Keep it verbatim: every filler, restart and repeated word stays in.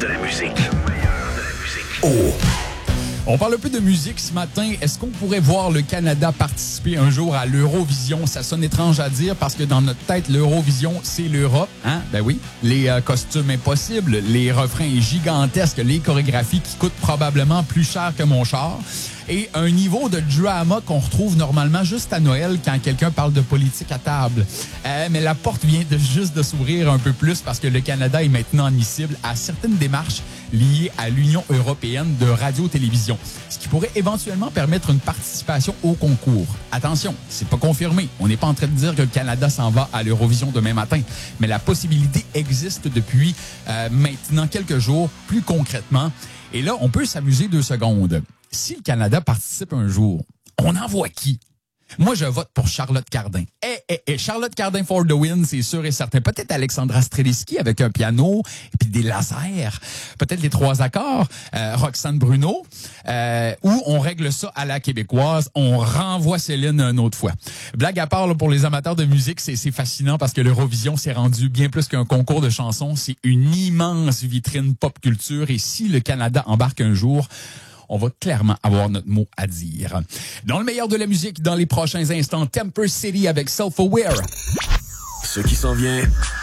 de la musique. Le meilleur de la musique. Oh! On parle un peu de musique ce matin. Est-ce qu'on pourrait voir le Canada participer un jour à l'Eurovision? Ça sonne étrange à dire parce que dans notre tête, l'Eurovision, c'est l'Europe. Hein? Ben oui. Les euh, costumes impossibles, les refrains gigantesques, les chorégraphies qui coûtent probablement plus cher que mon char. Et un niveau de drama qu'on retrouve normalement juste à Noël quand quelqu'un parle de politique à table. Euh, mais la porte vient de juste de s'ouvrir un peu plus parce que le Canada est maintenant admissible à certaines démarches liées à l'Union européenne de radio-télévision, ce qui pourrait éventuellement permettre une participation au concours. Attention, c'est pas confirmé. On n'est pas en train de dire que le Canada s'en va à l'Eurovision demain matin, mais la possibilité existe depuis euh, maintenant quelques jours, plus concrètement. Et là, on peut s'amuser deux secondes. Si le Canada participe un jour, on envoie qui? Moi, je vote pour Charlotte Cardin. Eh, eh, eh, Charlotte Cardin for the win, c'est sûr et certain. Peut-être Alexandra Streliski avec un piano et puis des lasers. Peut-être les trois accords. Euh, Roxane Bruno. Euh, ou on règle ça à la québécoise. On renvoie Céline une autre fois. Blague à part, là, pour les amateurs de musique, c'est, c'est fascinant parce que l'Eurovision s'est rendu bien plus qu'un concours de chansons. C'est une immense vitrine pop culture. Et si le Canada embarque un jour, on va clairement avoir notre mot à dire. Dans le meilleur de la musique, dans les prochains instants, Temper City avec Self-Aware. Ce qui s'en vient